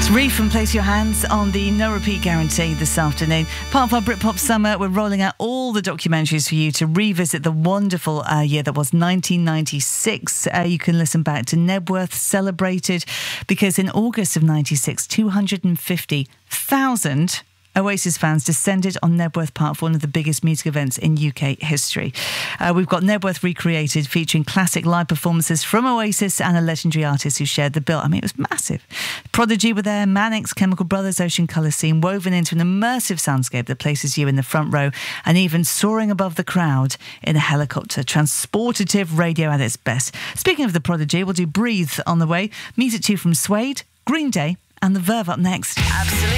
Reef and place your hands on the no repeat guarantee this afternoon. Part of our Britpop summer, we're rolling out all the documentaries for you to revisit the wonderful year that was 1996. You can listen back to Knebworth Celebrated, because in August of 96, 250,000 Oasis fans descended on Knebworth Park for one of the biggest music events in UK history. We've got Knebworth recreated, featuring classic live performances from Oasis and a legendary artist who shared the bill. I mean, it was massive. Prodigy were there, Mannix, Chemical Brothers, Ocean Colour Scene, woven into an immersive soundscape that places you in the front row and even soaring above the crowd in a helicopter. Transportative radio at its best. Speaking of the Prodigy, we'll do Breathe on the way. Music too from Suede, Green Day and The Verve up next. Absolutely.